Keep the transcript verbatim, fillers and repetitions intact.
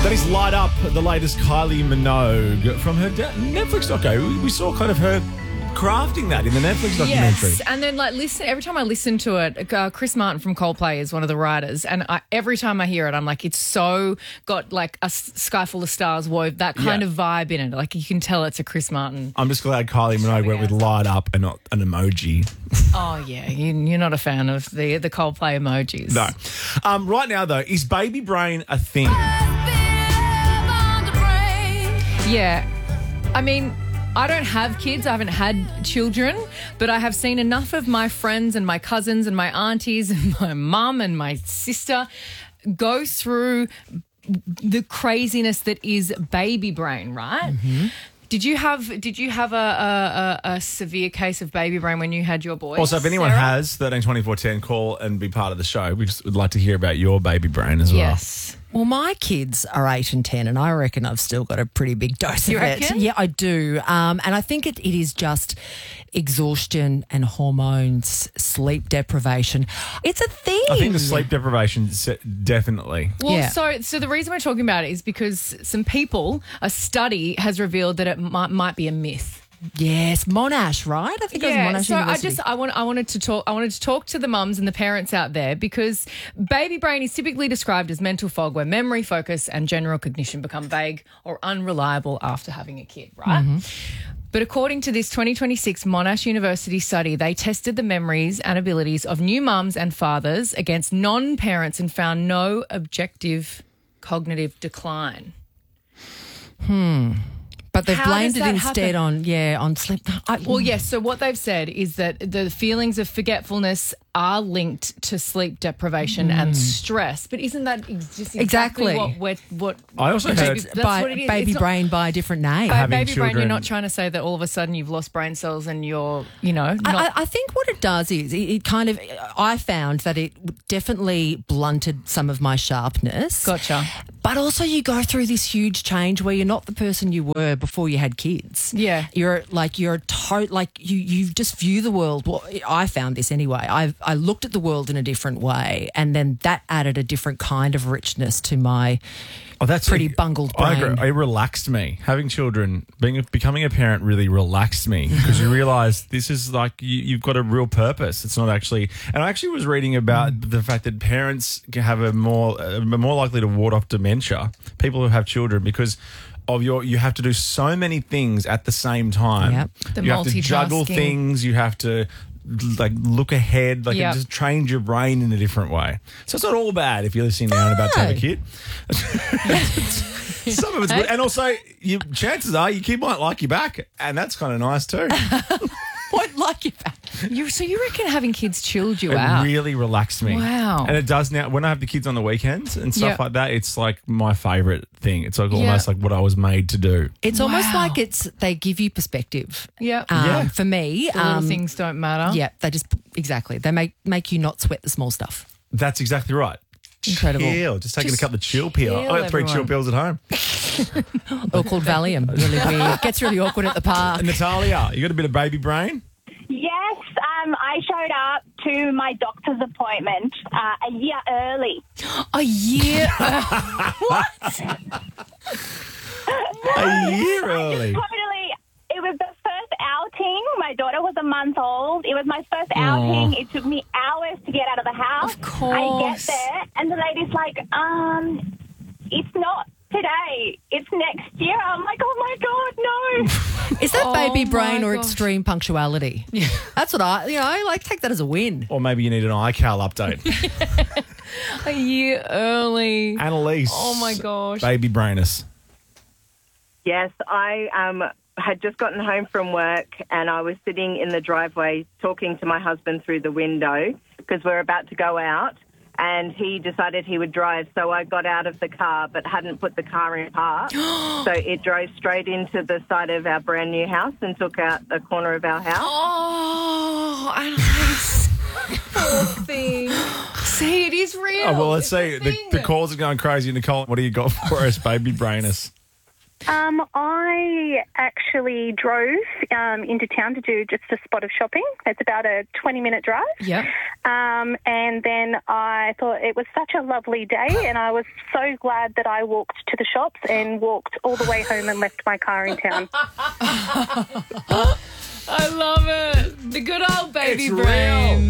That is Light Up, the latest Kylie Minogue from her da- Netflix doco. We, we saw kind of her crafting that in the Netflix documentary. Yes, and then like listen. Every time I listen to it, uh, Chris Martin from Coldplay is one of the writers, and I, every time I hear it, I'm like, it's so got like a s- sky full of stars wove that kind Yeah. of vibe in it. Like you can tell it's a Chris Martin. I'm just glad Kylie Minogue went with Light Up and not an emoji. Oh yeah, you, you're not a fan of the the Coldplay emojis. No. Um, right now, though, is baby brain a thing? Yeah, I mean, I don't have kids. I haven't had children, but I have seen enough of my friends and my cousins and my aunties and my mum and my sister go through the craziness that is baby brain, right? Mm-hmm. Did you have Did you have a, a, a severe case of baby brain when you had your boys? Also, if anyone Sarah? has thirteen twenty-four ten, call and be part of the show. We just would like to hear about your baby brain as well. Yes. Well, my kids are eight and ten, and I reckon I've still got a pretty big dose You of it. reckon? Yeah, I do. Um, and I think it, it is just exhaustion and hormones, sleep deprivation. It's a thing. I think the sleep deprivation, se- definitely. Well, Yeah. so so the reason we're talking about it is because some people, a study has revealed that it might, might be a myth. Yes, Monash, right? I think it was Yeah, Monash so I University. just I want I wanted to talk I wanted to talk to the mums and the parents out there because baby brain is typically described as mental fog where memory, focus, and general cognition become vague or unreliable after having a kid, right? But according to this twenty twenty-six Monash University study, they tested the memories and abilities of new mums and fathers against non-parents and found no objective cognitive decline. but they've How blamed does it that instead happen? on, yeah, on sleep. I, Well, yes. So what they've said is that the feelings of forgetfulness are linked to sleep deprivation and stress. But isn't that ex- just exactly, Exactly. what we're, what I also baby, heard- that's by, what it is. baby It's not- brain by a different name. by having baby brain, you're children- not trying to say that all of a sudden you've lost brain cells and you're, you know, not. I, I- I think what it does is it, it kind of, I found that it definitely blunted some of my sharpness. Gotcha. But also you go through this huge change where you're not the person you were before you had kids. Yeah. You're like, you're a to- like you, you just view the world. Well, I found this anyway. I I looked at the world in a different way, and then that added a different kind of richness to my Oh, that's pretty bungled I brain. agree. It relaxed me. Having children, being becoming a parent really relaxed me because you realise this is like you, you've got a real purpose. It's not actually. And I actually was reading about the fact that parents can have a more uh, are more likely to ward off dementia. People who have children because of your you have to do so many things at the same time. Yep. The you have to juggle multitasking. things. You have to. Like look ahead, like Yep. it just trains your brain in a different way. So it's not all bad if you're listening now and about to have a No. kid. Some of it's good, and also you, chances are your kid might like you back, and that's kind of nice too. Won't like you back. you, so you reckon having kids chilled you It out? really relaxed me. Wow. And it does now. When I have the kids on the weekends and stuff Yep. like that, it's like my favourite thing. It's like almost like what I was made to do. It's almost Wow. like it's they give you perspective. Yeah. Um, Yeah. For me, The little um, things don't matter. yeah, they just exactly they make make you not sweat the small stuff. That's exactly right. Incredible. Chill. Just taking Just a couple of chill pills. chill, I got three chill everyone. pills at home. Or called Valium. Really weird. Gets really awkward at the park. Natalia, you got a bit of baby brain? Yes, um, I showed up to my doctor's appointment uh, a year early. A year. A year early. Totally. It was the first outing. My daughter was a month old. It was my first outing. It took me hours to get out of the house. Of course. I get there, and the lady's like, um, it's not today. It's next year. I'm like, oh, my God, no. Is that Oh baby my brain or gosh. extreme punctuality? Yeah. That's what I, you know, like take that as a win. Or maybe you need an iCal update. A year early. Annalise. Oh, my gosh. Baby brainus. Yes, I um, had just gotten home from work and I was sitting in the driveway talking to my husband through the window because we're about to go out and he decided he would drive. So I got out of the car but hadn't put the car in park. So it drove straight into the side of our brand new house and took out the corner of our house. Oh, Annalise. Poor thing. See, it is real. Oh, well, let's It's see. a The, thing. the calls are going crazy. Nicole, what do you got for us, baby brainus? Um, I actually drove um, into town to do just a spot of shopping. It's about a twenty-minute drive. Yep. Um, and then I thought it was such a lovely day, and I was so glad that I walked to the shops and walked all the way home and left my car in town. I love it. The good old baby It's brain. real.